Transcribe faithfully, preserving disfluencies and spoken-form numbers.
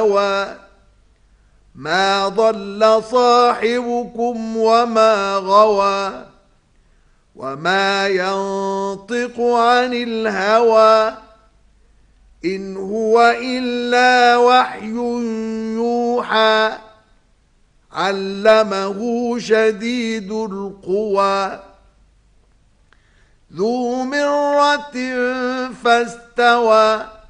استوى ما ضل صاحبكم وما غوى وما ينطق عن الهوى إن هو إلا وحي يوحى علمه شديد القوى ذو مرة فاستوى